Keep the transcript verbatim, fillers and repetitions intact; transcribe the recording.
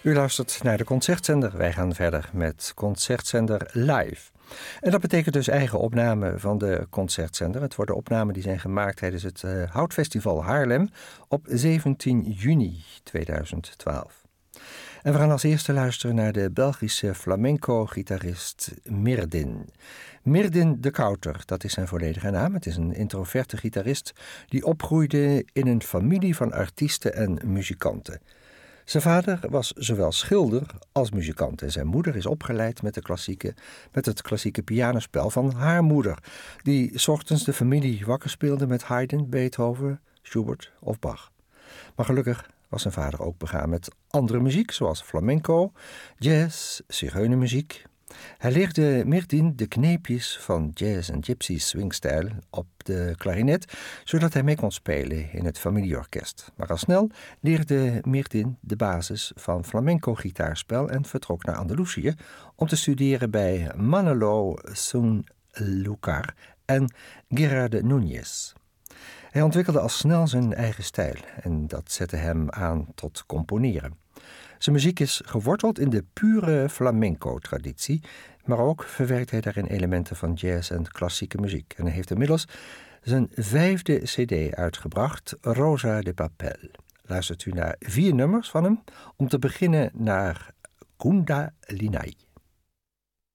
U luistert naar de Concertzender. Wij gaan verder met Concertzender Live. En dat betekent dus eigen opname van de Concertzender. Het worden opnamen die zijn gemaakt tijdens het uh, Houtfestival Haarlem op zeventien juni tweeduizend twaalf. En we gaan als eerste luisteren naar de Belgische flamenco-gitarist Mirdin. Mirdin de Kouter, dat is zijn volledige naam. Het is een introverte gitarist die opgroeide in een familie van artiesten en muzikanten. Zijn vader was zowel schilder als muzikant en zijn moeder is opgeleid met, de klassieke, met het klassieke pianospel van haar moeder, die 's ochtends de familie wakker speelde met Haydn, Beethoven, Schubert of Bach. Maar gelukkig was zijn vader ook begaan met andere muziek, zoals flamenco, jazz, zigeunermuziek. Hij leerde Mirdin de kneepjes van jazz en gypsy swingstijl op de klarinet, zodat hij mee kon spelen in het familieorkest. Maar al snel leerde Mirdin de basis van flamenco-gitaarspel en vertrok naar Andalusië om te studeren bij Manolo Sanlúcar en Gerardo Núñez. Hij ontwikkelde al snel zijn eigen stijl en dat zette hem aan tot componeren. Zijn muziek is geworteld in de pure flamenco-traditie, maar ook verwerkt hij daarin elementen van jazz en klassieke muziek. En hij heeft inmiddels zijn vijfde cd uitgebracht, Rosa de Papel. Luistert u naar vier nummers van hem, om te beginnen naar Kundalini.